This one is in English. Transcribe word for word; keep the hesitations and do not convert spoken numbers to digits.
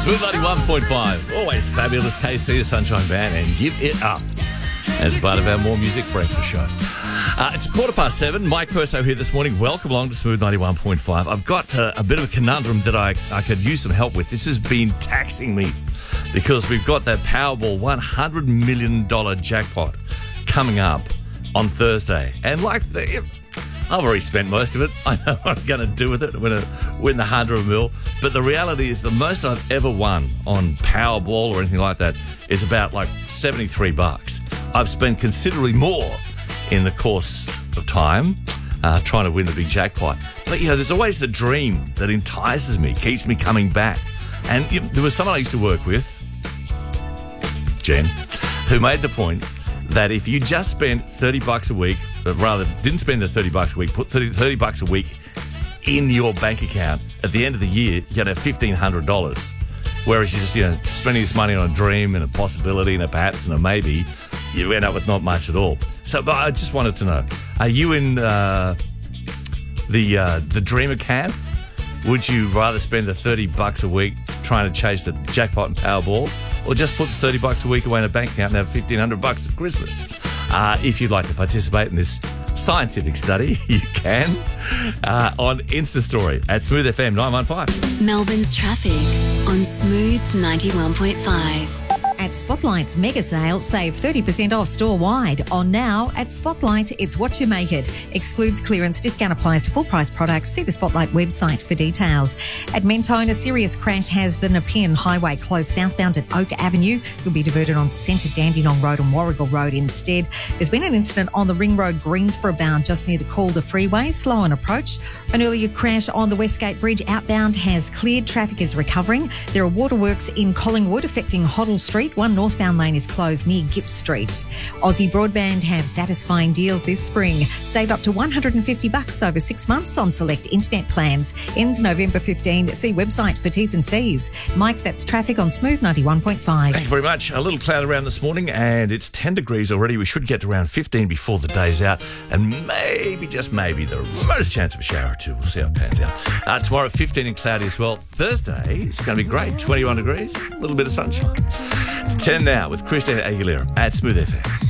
Smooth ninety-one point five. Always fabulous K C, the Sunshine Band, and Give It Up as part of our More Music Breakfast show. Uh, it's a quarter past seven. Mike Perso here this morning. Welcome along to Smooth ninety-one point five. I've got uh, a bit of a conundrum that I, I could use some help with. This has been taxing me because we've got that Powerball one hundred million dollars jackpot coming up on Thursday. And like the... I've already spent most of it. I know what I'm going to do with it. I'm going to win the hundred mil. But the reality is the most I've ever won on Powerball or anything like that is about like seventy-three bucks. I've spent considerably more in the course of time uh, trying to win the big jackpot. But, you know, there's always the dream that entices me, keeps me coming back. And you know, there was someone I used to work with, Jen, who made the point that if you just spent thirty bucks a week, but rather didn't spend the thirty bucks a week, put thirty, thirty bucks a week in your bank account, at the end of the year, you're going to have fifteen hundred dollars. Whereas you're just, you know, spending this money on a dream and a possibility and a perhaps and a maybe, you end up with not much at all. So, but I just wanted to know, are you in uh, the uh, the dreamer camp? Would you rather spend the thirty bucks a week trying to chase the jackpot and Powerball, or just put thirty bucks a week away in a bank account and have fifteen hundred bucks at Christmas? Uh, if you'd like to participate in this scientific study, you can uh, on Insta Story at Smooth F M nine one five. Melbourne's traffic on Smooth ninety-one point five. At Spotlight's mega sale, save thirty percent off store-wide. On now, at Spotlight, it's what you make it. Excludes clearance. Discount applies to full-price products. See the Spotlight website for details. At Mentone, a serious crash has the Nepean Highway closed southbound at Oak Avenue. You'll be diverted onto Centre Dandenong Road and Warrigal Road instead. There's been an incident on the Ring Road Greensboro bound just near the Calder Freeway. Slow on approach. An earlier crash on the Westgate Bridge outbound has cleared. Traffic is recovering. There are waterworks in Collingwood affecting Hoddle Street. One northbound lane is closed near Gipp Street. Aussie Broadband have satisfying deals this spring. Save up to one hundred fifty bucks over six months on select internet plans. Ends November fifteenth. See website for T's and C's. Mike, that's traffic on Smooth ninety-one point five. Thank you very much. A little cloud around this morning and it's ten degrees already. We should get to around fifteen before the day's out, and maybe, just maybe, the remotest chance of a shower or two. We'll see how it pans out. Uh, tomorrow, fifteen and cloudy as well. Thursday, it's going to be great. twenty-one degrees, a little bit of sunshine. ten now with Christina Aguilera at Smooth F M.